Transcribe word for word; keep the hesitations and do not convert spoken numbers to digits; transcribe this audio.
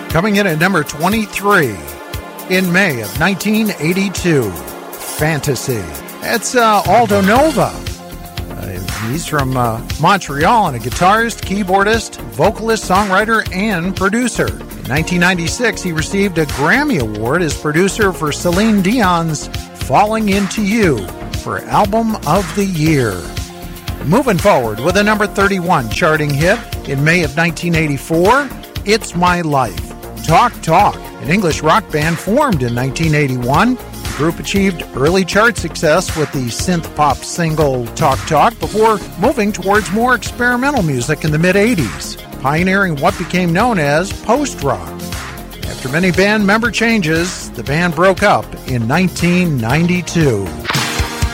Coming in at number twenty-three in May of nineteen eighty-two, Fantasy. That's uh, Aldo Nova. Uh, he's from uh, Montreal and a guitarist, keyboardist, vocalist, songwriter, and producer. In nineteen ninety-six, he received a Grammy Award as producer for Celine Dion's Falling Into You for Album of the Year. Moving forward with a number thirty-one charting hit in May of nineteen eighty-four, It's My Life. Talk Talk, an English rock band formed in nineteen eighty-one. The group achieved early chart success with the synth-pop single Talk Talk before moving towards more experimental music in the mid-eighties, pioneering what became known as post-rock. After many band member changes, the band broke up in nineteen ninety-two.